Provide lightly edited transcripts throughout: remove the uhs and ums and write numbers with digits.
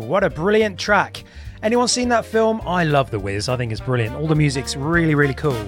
what a brilliant track. Anyone seen that film? I love The Wiz. I think it's brilliant. All the music's really, really cool.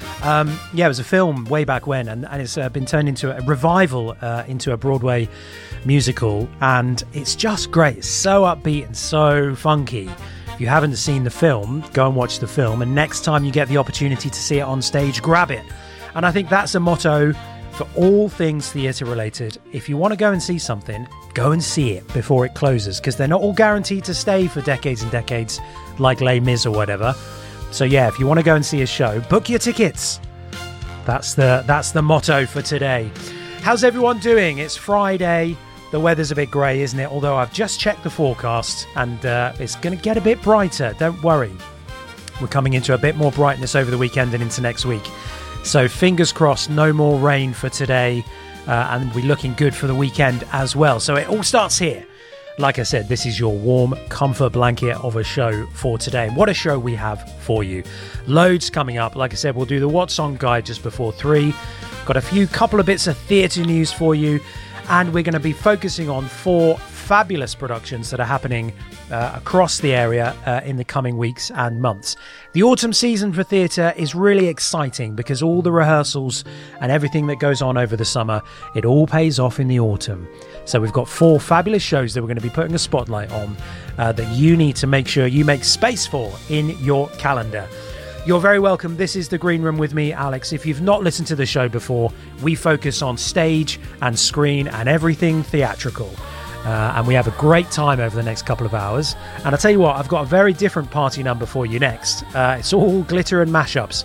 It was a film way back when, and it's been turned into a revival into a Broadway musical, and it's just great. It's so upbeat and so funky. If you haven't seen the film, go and watch the film, and next time you get the opportunity to see it on stage, grab it. And I think that's a motto for all things theatre related. If you want to go and see something, go and see it before it closes, because they're not all guaranteed to stay for decades and decades like Les Mis or whatever. So yeah, if you want to go and see a show, book your tickets. That's the motto for today. How's everyone doing? It's Friday. The weather's a bit grey, isn't it? Although I've just checked the forecast and it's going to get a bit brighter. Don't worry. We're coming into a bit more brightness over the weekend and into next week. So fingers crossed, no more rain for today, and we're looking good for the weekend as well. So it all starts here. Like I said, this is your warm comfort blanket of a show for today. And what a show we have for you. Loads coming up. Like I said, we'll do the What's On guide just before 3. Got a couple of bits of theatre news for you. And we're going to be focusing on 4 fabulous productions that are happening across the area in the coming weeks and months. The autumn season for theatre is really exciting because all the rehearsals and everything that goes on over the summer, it all pays off in the autumn. So we've got 4 fabulous shows that we're going to be putting a spotlight on that you need to make sure you make space for in your calendar. You're very welcome. This is The Green Room with me, Alex. If you've not listened to the show before, we focus on stage and screen and everything theatrical. And we have a great time over the next couple of hours. And I'll tell you what, I've got a very different party number for you next. It's all glitter and mashups.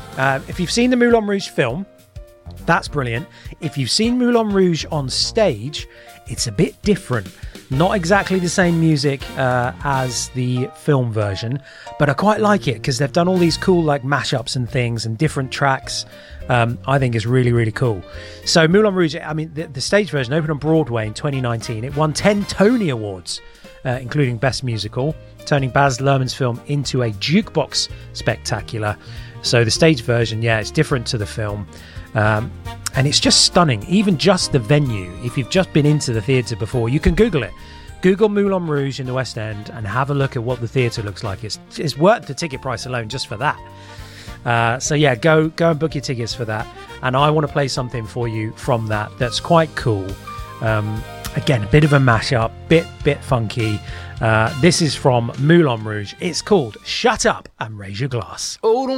If you've seen the Moulin Rouge film, that's brilliant. If you've seen Moulin Rouge on stage, it's a bit different. Not exactly the same music as the film version, but I quite like it because they've done all these cool like mashups and things and different tracks. I think is really, really cool. So Moulin Rouge, I mean, the stage version opened on Broadway in 2019. It won 10 Tony Awards, including Best Musical, turning Baz Luhrmann's film into a jukebox spectacular. So the stage version, yeah, it's different to the film. And it's just stunning. Even just the venue, if you've just been into the theatre before, you can Google it. Google Moulin Rouge in the West End and have a look at what the theatre looks like. It's worth the ticket price alone just for that. So yeah, go and book your tickets for that. And I want to play something for you from that's quite cool. Again, a bit of a mashup, bit funky. This is from Moulin Rouge. It's called Shut Up and Raise Your Glass. Oh,